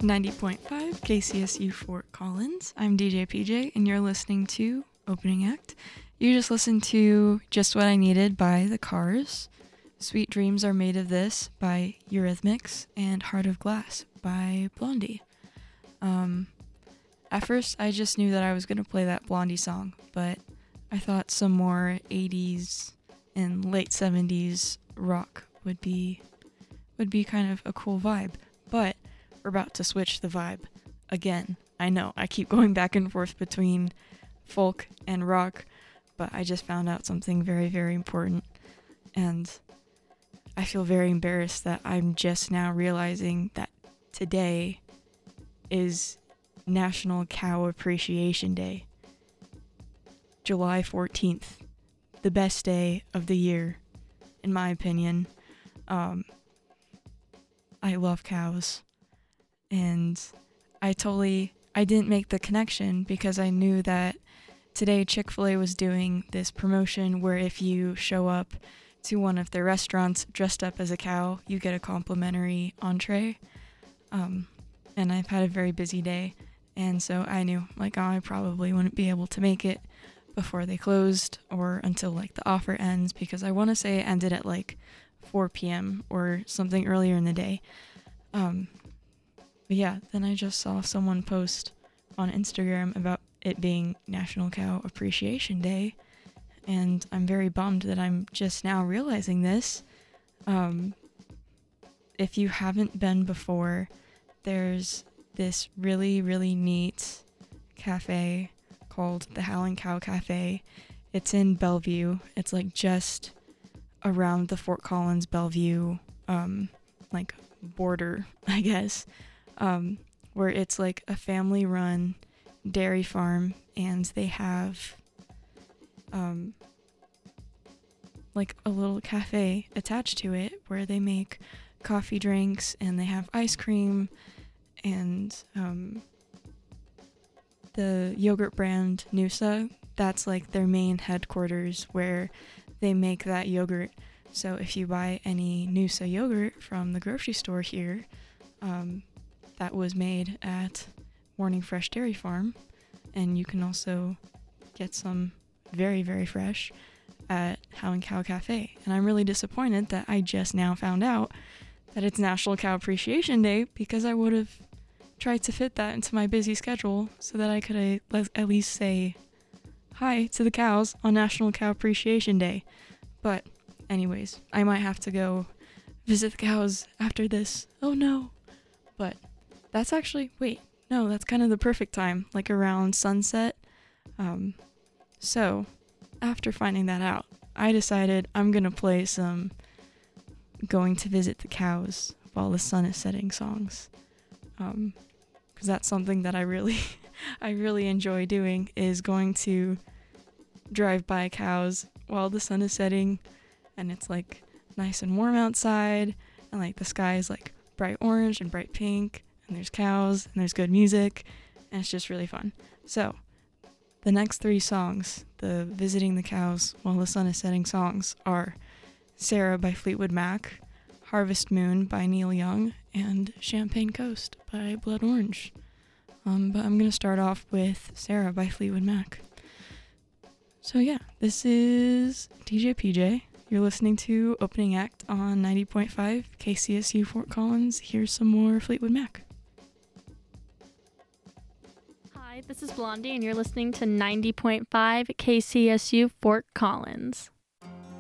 90.5 KCSU Fort Collins. I'm DJ PJ, and you're listening to Opening Act. You just listened to Just What I Needed by The Cars, Sweet Dreams Are Made of This by Eurythmics, and Heart of Glass by Blondie. At first, I just knew that I was going to play that Blondie song, but I thought some more 80s and late 70s rock would be kind of a cool vibe. But we're about to switch the vibe again. I know, I keep going back and forth between folk and rock, but I just found out something very, very important, and I feel very embarrassed that I'm just now realizing that today is National Cow Appreciation Day. July 14th, the best day of the year, in my opinion. I love cows, and I didn't make the connection because I knew that today Chick-fil-A was doing this promotion where if you show up to one of their restaurants dressed up as a cow, you get a complimentary entree. And I've had a very busy day, and so I knew, I probably wouldn't be able to make it before they closed or until, the offer ends, because I want to say it ended at, 4 p.m. or something earlier in the day. But yeah, then I just saw someone post on Instagram about it being National Cow Appreciation Day, and I'm very bummed that I'm just now realizing this. If you haven't been before, there's this really, really neat cafe called the Howling Cow Cafe. It's in Bellevue. It's just around the Fort Collins Bellevue border, I guess, where it's a family run dairy farm, and they have a little cafe attached to it where they make coffee drinks, and they have ice cream, and the yogurt brand Noosa, that's their main headquarters where they make that yogurt. So if you buy any Noosa yogurt from the grocery store here, that was made at Morning Fresh Dairy Farm, and you can also get some very, very fresh at Howling Cow Cafe. And I'm really disappointed that I just now found out that it's National Cow Appreciation Day, because I would have tried to fit that into my busy schedule so that I could at least say hi to the cows on National Cow Appreciation Day. But anyways, I might have to go visit the cows after this. Oh no. But that's that's kind of the perfect time, around sunset. So after finding that out, I decided I'm gonna play some Going to Visit the Cows While the Sun is Setting songs. Because that's something that I really enjoy doing, is going to drive by cows while the sun is setting, and it's nice and warm outside, and the sky is bright orange and bright pink, and there's cows and there's good music, and it's just really fun. So the next 3 songs, the Visiting the Cows While the Sun is Setting songs, are Sarah by Fleetwood Mac, Harvest Moon by Neil Young, and Champagne Coast by Blood Orange. But I'm going to start off with Sarah by Fleetwood Mac. So yeah, this is DJ PJ. You're listening to Opening Act on 90.5 KCSU Fort Collins. Here's some more Fleetwood Mac. Hi, this is Blondie, and you're listening to 90.5 KCSU Fort Collins.